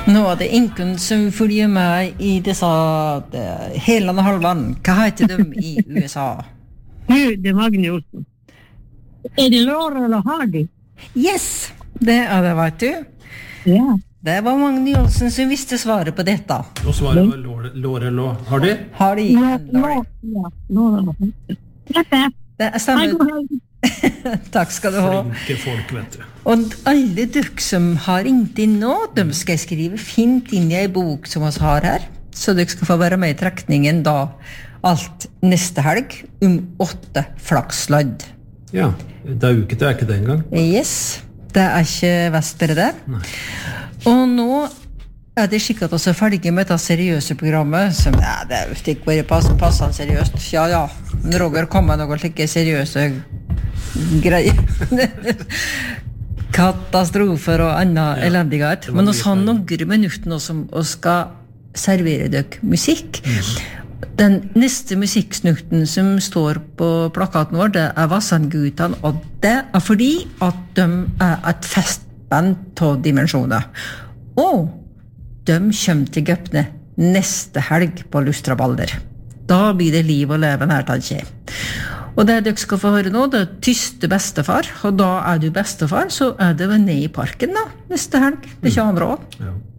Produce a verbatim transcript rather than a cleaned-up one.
Nå er det ingen som følger med I disse helene halvan. Hva heter de I USA? Nu, det er Magne Olsen. Er det Laura eller Hardy? Yes, det er det, vet du. Ja. Det var Magne Olsen som visste svaret på dette. Og svaret var Laura, Laura eller Hardy? Hardy. Ja, ja, ja. Laura. Dette. Det er stemmer. Takk skal du ha. Flinke folk, vet du. Og alle dere som har ringt inn nå, de skal jeg skrive fint inn I en bok som vi har her, så dere skal få være med I trekningen da alt neste helg om åtte flaksladd. Ja, det er uke til, er ikke det engang? Yes, det er ikke vestere det. Nei. Og nå er det skikkert også ferdig med dette seriøse programmet, som, ja, det er jo ikke bare pass, passende seriøst. Ja, ja, Roger kommer med noen slike seriøse greier. Katastrofer og annen ja, elendighet. Men vi har noen minutter nå som vi skal servere dere musikk. Mm. Den neste musikksnukten som står på plakaten vår, det er Vassandgutan, og det er fordi at de er et festband av dimensjoner. Og de kommer til Gøpne neste helg på Lustrabalder. Da blir det liv og leven her, tenker jeg. Og det dere skal få høre nå, det er tyste bestefar, og da er du bestefar, så er det vel ned I parken da, neste helg. Det er ikke andre år. Ja.